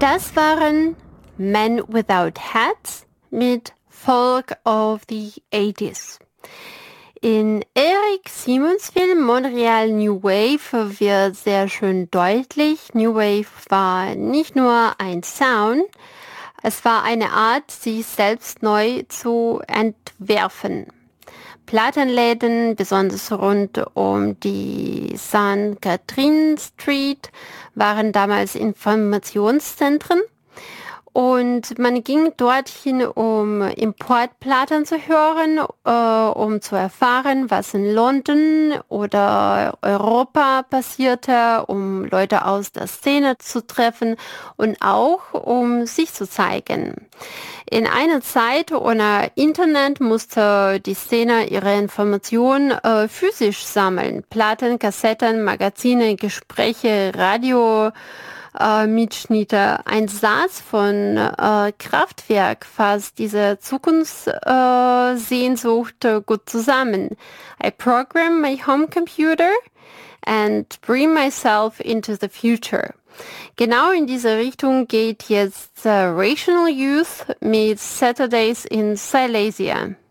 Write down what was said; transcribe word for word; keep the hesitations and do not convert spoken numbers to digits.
Das waren Men Without Hats mit Folk of the eighties. In Eric Simons Film Montreal New Wave wird sehr schön deutlich, New Wave war nicht nur ein Sound, es war eine Art, sich selbst neu zu entwerfen. Plattenläden, besonders rund um die Saint Catherine Street, waren damals Informationszentren. Und man ging dorthin, um Importplatten zu hören, äh, um zu erfahren, was in London oder Europa passierte, um Leute aus der Szene zu treffen und auch um sich zu zeigen. In einer Zeit ohne Internet musste die Szene ihre Informationen äh, physisch sammeln. Platten, Kassetten, Magazine, Gespräche, Radio, Äh, Mitschnitte. Ein Satz von äh, Kraftwerk fasst diese Zukunftssehnsucht äh, gut zusammen. I program my home computer and bring myself into the future. Genau in diese Richtung geht jetzt äh, Rational Youth mit Saturdays in Silesia.